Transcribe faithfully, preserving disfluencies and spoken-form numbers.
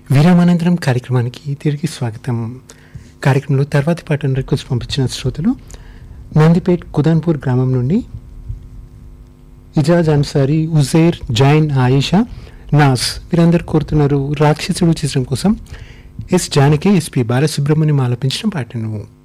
విరామానంతరం కార్యక్రమానికి తిరిగి స్వాగతం. కార్యక్రమంలో తర్వాతి పాటను రిక్వెస్ట్ పంపించిన శ్రోతలు నందిపేట్ కుదాన్పూర్ గ్రామం నుండి ఇజాజ్ అన్సారీ, ఉజైర్, జైన్, ఆయిషా, నాస్ వీరందరూ కోరుతున్నారు రాక్షసుడు చిత్రం కోసం ఎస్ జానకి, ఎస్పి బాలసుబ్రహ్మణ్యం ఆలపించిన పాటను.